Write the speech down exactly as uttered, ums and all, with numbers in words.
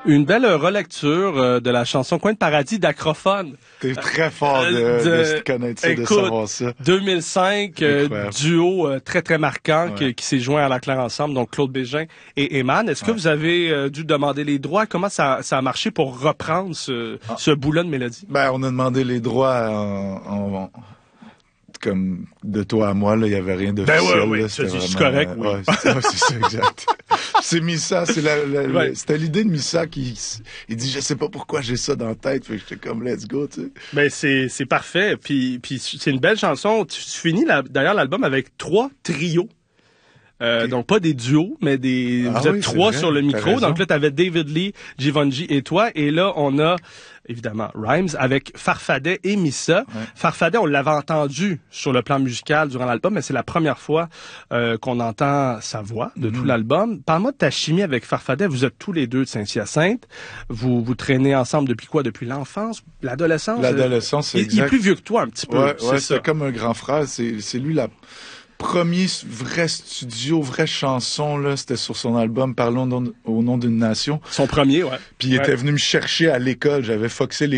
Une belle relecture euh, de la chanson Coin de paradis d'Acrophone. T'es très fort de, Euh, de, de connaître ça, écoute, de savoir ça. deux mille cinq, euh, duo euh, très très marquant Ouais. qui, qui s'est joint à la Claire ensemble, donc Claude Bégin et Eman. Est-ce que Ouais. vous avez euh, dû demander les droits? Comment ça, ça a marché pour reprendre ce, Ah. ce bout-là de mélodie? Ben, on a demandé les droits en, en, en- comme de toi à moi, là, il y avait rien d'officiel. Ben ouais, ouais, là, c'est- c'était c'est vraiment, correct, euh, oui. Ouais, c'est ouais, c'est ça, exact. C'est Missa, c'est la, la- la- Ouais. c'était l'idée de Missa qui, il dit, je sais pas pourquoi j'ai ça dans la tête, fait que j'étais comme, let's go, tu sais. Ben c'est c'est parfait. Puis puis c'est une belle chanson. Tu, tu finis la- d'ailleurs l'album avec trois trios. Euh, Ok. Donc pas des duos, mais des. Ah vous êtes oui, c'est trois vrai, sur le t'as micro. raison. Donc là, t'avais David Lee, Givenchy et toi. Et là, on a évidemment Rhymes avec Farfadet et Missa. Ouais. Farfadet, on l'avait entendu sur le plan musical durant l'album, mais c'est la première fois euh, qu'on entend sa voix de Mhm. tout l'album. Parle-moi de ta chimie avec Farfadet. Vous êtes tous les deux de Saint-Hyacinthe. Vous vous traînez ensemble depuis quoi? Depuis l'enfance, l'adolescence. L'adolescence, c'est Il, il est exact. plus vieux que toi un petit peu. Ouais, c'est ouais, ça. c'est comme un grand frère. C'est, c'est lui la premier vrai studio, vraie chanson, là. C'était sur son album Parlons au nom d'une nation. Son premier, ouais. Puis il Ouais. était venu me chercher à l'école. J'avais foxé